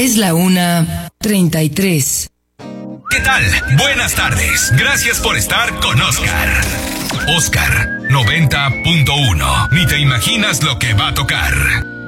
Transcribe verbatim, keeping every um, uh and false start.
Es la una treinta y tres. ¿Qué tal? Buenas tardes. Gracias por estar con Oscar. Oscar noventa punto uno. Ni te imaginas lo que va a tocar.